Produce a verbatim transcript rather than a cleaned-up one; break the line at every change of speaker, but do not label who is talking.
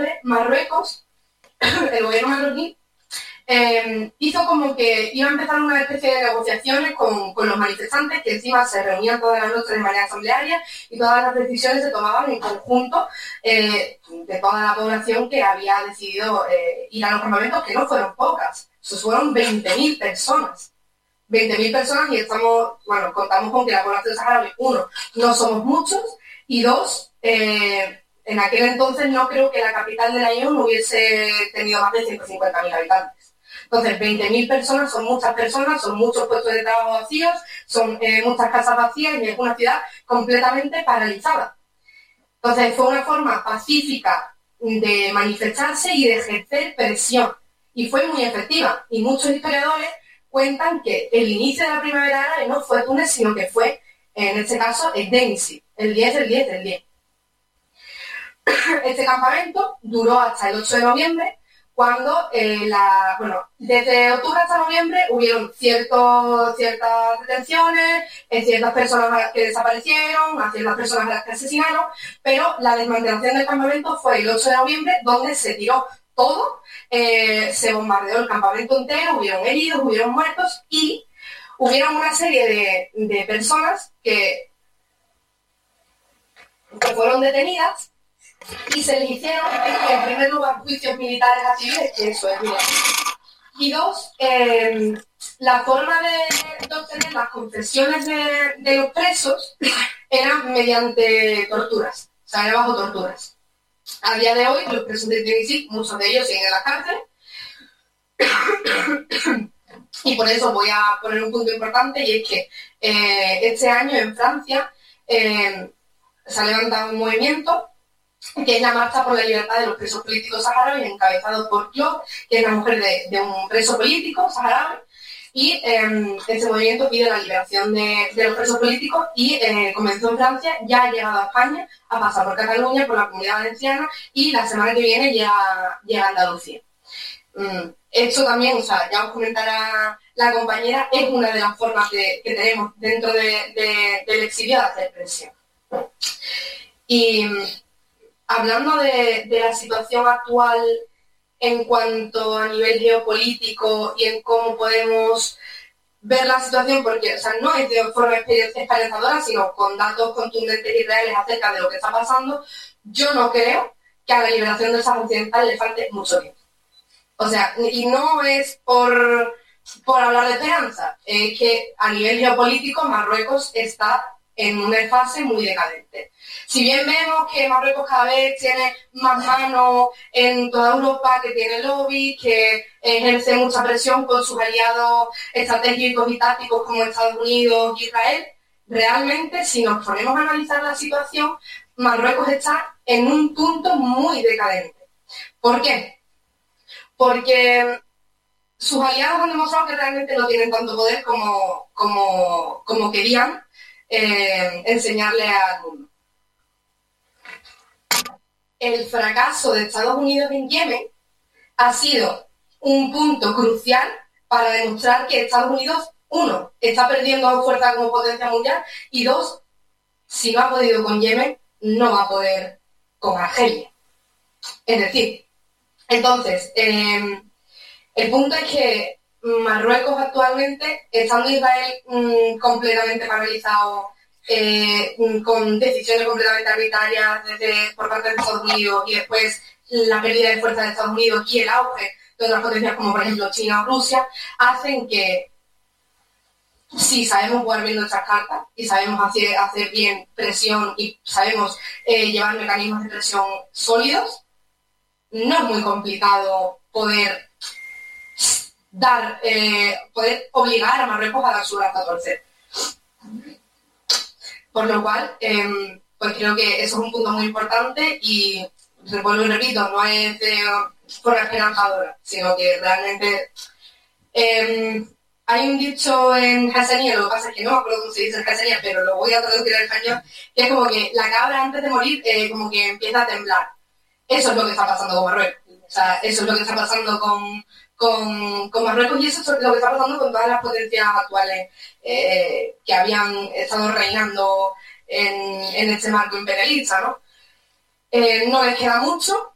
noviembre, Marruecos, el gobierno marroquí, eh, hizo como que iba a empezar una especie de negociaciones con, con los manifestantes, que encima se reunían todas las noches de manera asamblearia y todas las decisiones se tomaban en conjunto eh, de toda la población que había decidido eh, ir a los campamentos, que no fueron pocas, eso fueron veinte mil personas. veinte mil personas y estamos, bueno, contamos con que la población saharaui, uno, no somos muchos, y dos, eh, en aquel entonces no creo que la capital de la I E U hubiese tenido más de ciento cincuenta mil habitantes. Entonces, veinte mil personas son muchas personas, son muchos puestos de trabajo vacíos, son eh, muchas casas vacías y es una ciudad completamente paralizada. Entonces, fue una forma pacífica de manifestarse y de ejercer presión. Y fue muy efectiva. Y muchos historiadores cuentan que el inicio de la primavera árabe no fue Túnez, sino que fue, en este caso, el Denisi, el diez del diez del diez. Este campamento duró hasta el ocho de noviembre, cuando, eh, la, bueno, desde octubre hasta noviembre hubieron cierto, ciertas detenciones, eh, ciertas personas que desaparecieron, a ciertas personas a las que asesinaron, pero la desmantelación del campamento fue el ocho de noviembre, donde se tiró todo, eh, se bombardeó el campamento entero, hubieron heridos, hubieron muertos y hubieron una serie de, de personas que, que fueron detenidas y se les hicieron, en primer lugar, juicios militares a civiles, que eso es bien. Y dos, eh, la forma de, de obtener las confesiones de, de los presos era mediante torturas, o sea, era bajo torturas. A día de hoy, los presos de Tennessee, muchos de ellos siguen en la cárcel. Y por eso voy a poner un punto importante, y es que eh, este año en Francia eh, se ha levantado un movimiento que es la Marcha por la Libertad de los Presos Políticos Saharauis, encabezado por Claude, que es la mujer de, de un preso político saharaui, y eh, este movimiento pide la liberación de, de los presos políticos y eh, comenzó en Francia, ya ha llegado a España, ha pasado por Cataluña, por la Comunidad Valenciana, y la semana que viene llega, llega a Andalucía. Mm, esto también, o sea, ya os comentará la compañera, es una de las formas de, que tenemos dentro de, de, del exilio de hacer presión. Y hablando de, de la situación actual en cuanto a nivel geopolítico y en cómo podemos ver la situación, porque o sea, no es de forma esperanzadora, sino con datos contundentes y reales acerca de lo que está pasando, yo no creo que a la liberación del Sáhara Occidental le falte mucho tiempo. O sea, y no es por, por hablar de esperanza, es que a nivel geopolítico Marruecos está en una fase muy decadente. Si bien vemos que Marruecos cada vez tiene más mano en toda Europa, que tiene lobby, que ejerce mucha presión con sus aliados estratégicos y tácticos como Estados Unidos y Israel, realmente, si nos ponemos a analizar la situación, Marruecos está en un punto muy decadente. ¿Por qué? Porque sus aliados han demostrado que realmente no tienen tanto poder como, como, como querían eh, enseñarle al mundo. El fracaso de Estados Unidos en Yemen ha sido un punto crucial para demostrar que Estados Unidos, uno, está perdiendo fuerza como potencia mundial, y dos, si no ha podido con Yemen, no va a poder con Argelia. Es decir, entonces, eh, el punto es que Marruecos actualmente, estando Israel mmm, completamente paralizado, eh, con decisiones completamente arbitrarias desde, por parte de Estados Unidos, y después la pérdida de fuerza de Estados Unidos y el auge de otras potencias como por ejemplo China o Rusia, hacen que si sabemos jugar bien nuestras cartas y sabemos hacer, hacer bien presión y sabemos eh, llevar mecanismos de presión sólidos, no es muy complicado poder dar, eh, poder obligar a Marruecos a dar su brazo a torcer. Por lo cual, eh, pues creo que eso es un punto muy importante y, vuelvo y repito, no es de forma esperanzadora, sino que realmente eh, hay un dicho en Hassanía, lo que pasa es que no me acuerdo cómo se dice en Hassanía, pero lo voy a traducir al español, que es como que la cabra antes de morir eh, como que empieza a temblar. Eso es lo que está pasando con Marruecos. O sea, eso es lo que está pasando con, con, con Marruecos y eso es lo que está pasando con todas las potencias actuales eh, que habían estado reinando en, en este marco imperialista, ¿no? Eh, no les queda mucho